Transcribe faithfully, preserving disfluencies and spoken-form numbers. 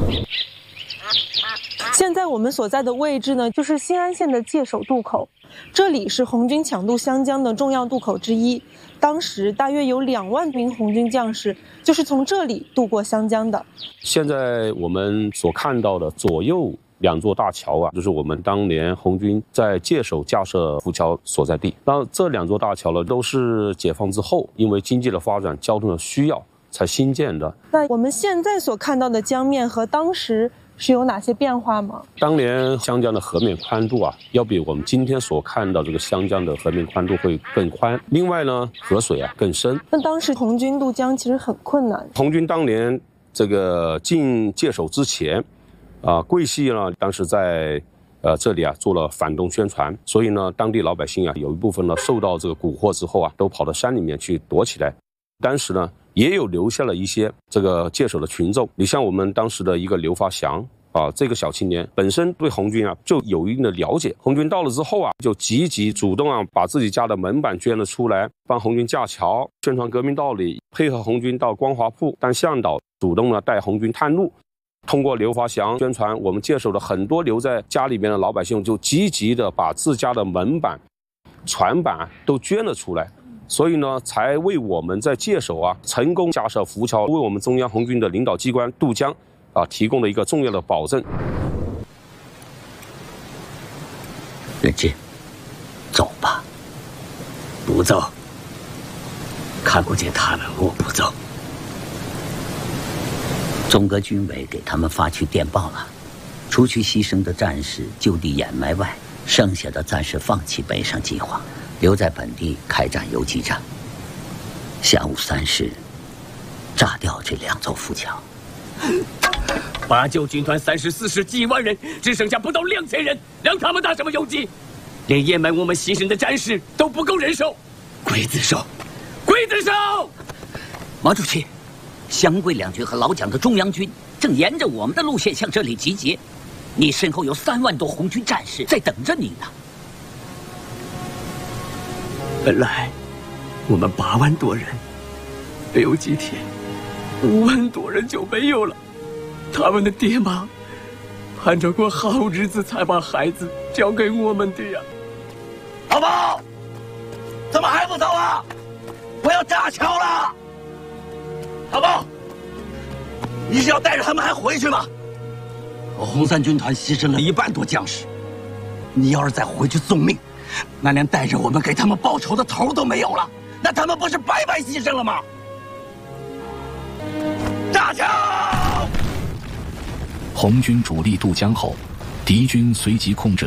现在我们所在的位置呢，就是新安县的界首渡口，这里是红军抢渡湘江的重要渡口之一。当时大约有两万名红军将士就是从这里渡过湘江的。 现在我们所看到的左右两座大桥啊，就是我们当年红军在界首架设浮桥所在地。那这两座大桥呢，都是解放之后因为经济的发展、交通的需要才新建的。 那我们现在所看到的江面和当时是有哪些变化吗？ 当年湘江的河面宽度啊，要比我们今天所看到这个湘江的河面宽度会更宽。另外呢，河水啊更深。 那当时红军渡江其实很困难。 红军当年这个进界首之前，啊、呃，桂系呢当时在呃这里啊做了反动宣传，所以呢，当地老百姓啊有一部分呢受到这个蛊惑之后啊，都跑到山里面去躲起来。当时呢，也有留下了一些这个界首的群众。你像我们当时的一个刘发祥啊，这个小青年本身对红军啊就有一定的了解。红军到了之后啊，就积极主动啊，把自己家的门板捐了出来，帮红军架桥，宣传革命道理，配合红军到光华铺当向导，主动呢带红军探路。通过刘发祥宣传，我们界首的很多留在家里边的老百姓就积极的把自家的门板、船板都捐了出来。所以呢，才为我们在界首啊成功架设浮桥，为我们中央红军的领导机关渡江啊提供了一个重要的保证。 任志，走吧。不走。看不见他们，我不走。总革军委给他们发去电报了，除去牺牲的战士就地掩埋外，剩下的暂时放弃北上计划。留在本地开展游击战。下午三时，炸掉这两座浮桥。 八九军团三十四师几万人，只剩下不到两千人，让他们打什么游击？连掩埋我们牺牲的战士都不够人手。 刽子手， 刽子手！ 毛主席，湘桂两军和老蒋的中央军正沿着我们的路线向这里集结，你身后有三万多红军战士在等着你呢。 本来我们八万多人，没有几天，五万多人就没有了。他们的爹妈盼着过好日子，才把孩子交给我们的呀。 老包，怎么还不走啊？我要炸桥了！老包，你是要带着他们还回去吗？我红三军团牺牲了一半多将士，你要是再回去送命，那连带着我们给他们报仇的头都没有了，那他们不是白白牺牲了吗？炸桥！ 红军主力渡江后，敌军随即控制了